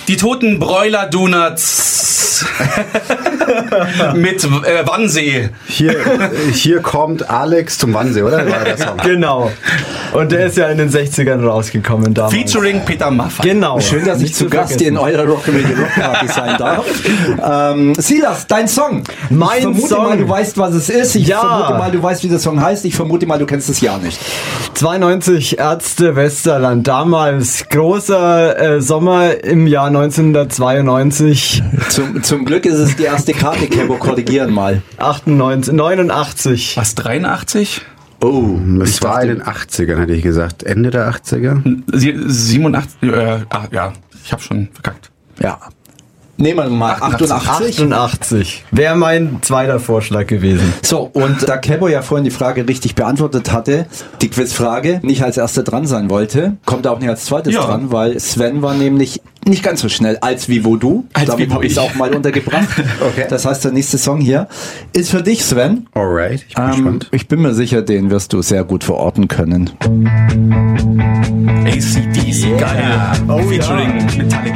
Die toten Broiler-Donuts mit Wannsee. Hier kommt Alex zum Wannsee, oder? War der Song? Genau. Und der ist ja in den 60ern rausgekommen damals. Featuring Peter Maffay. Genau. Schön, dass ich Nicht zu Gast in eurer Rockabilly Rock Party sein darf. Silas, dein Song. Mein Ich vermute Song. mal, du weißt, was es ist. Ich Ja. vermute mal, du weißt, wie der Song heißt. Ich vermute mal, du kennst das Jahr nicht. 92 Ärzte Westerland. Damals großer Sommer im Jahr 1992. Zum Glück ist es die erste Karte, Kebo, korrigieren mal. 89. Was, 83? Oh, Das war in den 80ern, hätte ich gesagt. Ende der 80er. 87? Ja, ich habe schon verkackt. ja. Nehmen wir mal 88. 88. Wäre mein zweiter Vorschlag gewesen. So, und da Kebo ja vorhin die Frage richtig beantwortet hatte, die Quizfrage nicht als erster dran sein wollte, kommt er auch nicht als zweites Ja. dran, weil Sven war nämlich nicht ganz so schnell als wie wo du. Als Damit wie wo habe ich es ich. auch mal untergebracht. Okay. Das heißt, der nächste Song hier ist für dich, Sven. Alright, ich bin gespannt. Ich bin mir sicher, den wirst du sehr gut verorten können. AC/DC, geil. Featuring Metallica.